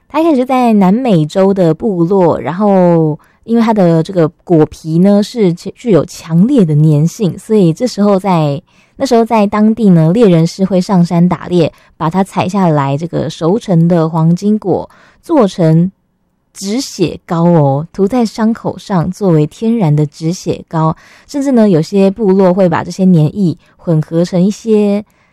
它一开始在南美洲的部落，然后因为它的这个果皮呢是具有强烈的粘性，所以那时候在当地呢，猎人是会上山打猎，把它采下来这个熟成的黄金果做成止血膏哦，涂在伤口上作为天然的止血膏，甚至呢有些部落会把这些粘液混合成一些